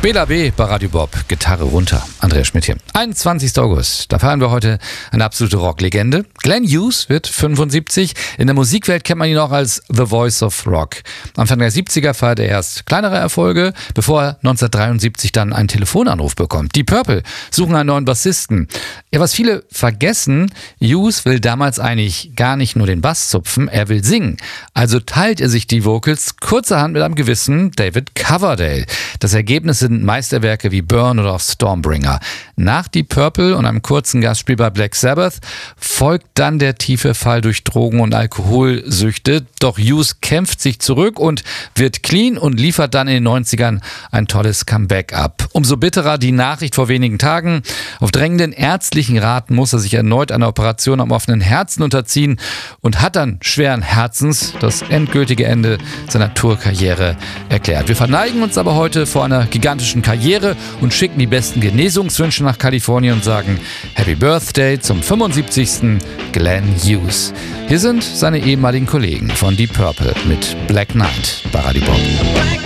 Bela B. bei Radio Bob, Gitarre runter. Andreas Schmidt hier. 21. August, da feiern wir heute eine absolute Rocklegende. Glenn Hughes wird 75. In der Musikwelt kennt man ihn auch als The Voice of Rock. Anfang der 70er feierte er erst kleinere Erfolge, bevor er 1973 dann einen Telefonanruf bekommt. Die Purple suchen einen neuen Bassisten. Ja, was viele vergessen, Hughes will damals eigentlich gar nicht nur den Bass zupfen, er will singen. Also teilt er sich die Vocals kurzerhand mit einem gewissen David Coverdale. Das Ergebnis sind Meisterwerke wie Burn oder auch Stormbringer. Nach Die Purple und einem kurzen Gastspiel bei Black Sabbath folgt dann der tiefe Fall durch Drogen- und Alkoholsüchte. Doch Hughes kämpft sich zurück und wird clean und liefert dann in den 90ern ein tolles Comeback ab. Umso bitterer die Nachricht vor wenigen Tagen. Auf drängenden ärztlichen Rat muss er sich erneut einer Operation am offenen Herzen unterziehen und hat dann schweren Herzens das endgültige Ende seiner Tourkarriere erklärt. Wir verneigen uns aber heute vor einer gigantischen Karriere und schicken die besten Genesungswünsche nach Kalifornien und sagen Happy Birthday zum 75. Glenn Hughes. Hier sind seine ehemaligen Kollegen von Deep Purple mit Black Knight bei Radio Bob.